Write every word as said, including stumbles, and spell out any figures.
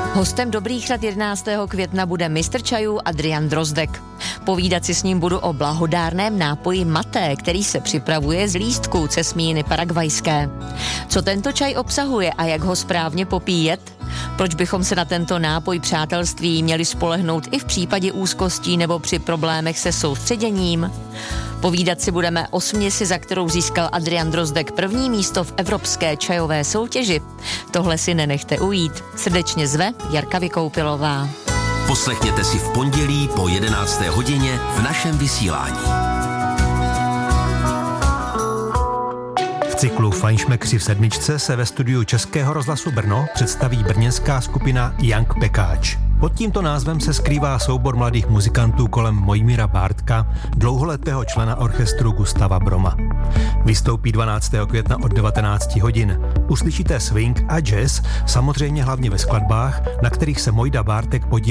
Hostem Dobrých rad jedenáctého května bude mistr čajů Adrian Drozdek. Povídat si s ním budu o blahodárném nápoji maté, který se připravuje z lístků cesmíny paragvajské. Co tento čaj obsahuje a jak ho správně popíjet? Proč bychom se na tento nápoj přátelství měli spolehnout i v případě úzkostí nebo při problémech se soustředěním? Povídat si budeme o směsi, za kterou získal Adrian Drozdek první místo v evropské čajové soutěži. Tohle si nenechte ujít. Srdečně zve Jarka Vykoupilová. Poslechněte si v pondělí po jedenácté hodině v našem vysílání. V cyklu Fajnšmekři v sedmičce se ve studiu Českého rozhlasu Brno představí brněnská skupina Young Pekáč. Pod tímto názvem se skrývá soubor mladých muzikantů kolem Mojmíra Bártka, dlouholetého člena orchestru Gustava Broma. Vystoupí dvanáctého května od devatenáct hodin. Uslyšíte swing a jazz, samozřejmě hlavně ve skladbách, na kterých se Mojda Bártek podílí